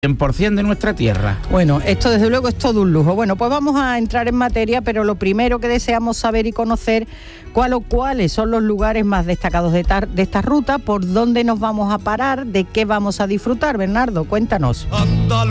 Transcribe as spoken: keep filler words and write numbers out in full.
cien por ciento de nuestra tierra. Bueno, esto desde luego es todo un lujo. Bueno, pues vamos a entrar en materia, pero lo primero que deseamos saber y conocer, cuál o cuáles son los lugares más destacados de, tar, de esta ruta, por dónde nos vamos a parar, de qué vamos a disfrutar. Bernardo, cuéntanos.